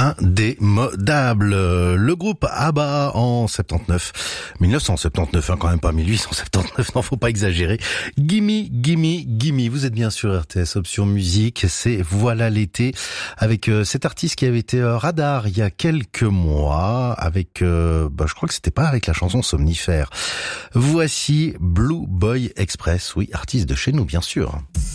indémodable. Le groupe ABBA en 1979, quand même pas 1879, non, faut pas exagérer. Gimme, gimme, gimme. Vous êtes bien sur RTS Option Musique, c'est Voilà l'été, avec cet artiste qui avait été radar il y a quelques mois, avec, je crois que c'était pas avec la chanson Somnifère. Voici Blue Boy Express, oui, artiste de chez nous, bien sûr.